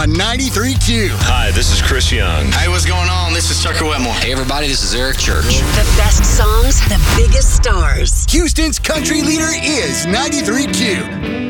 on 93.2. Hi, this is Chris Young. Hey, what's going on? This is Tucker Wetmore. Hey, everybody, this is Eric Church. The best songs, the biggest stars. Houston's country leader is 93.2.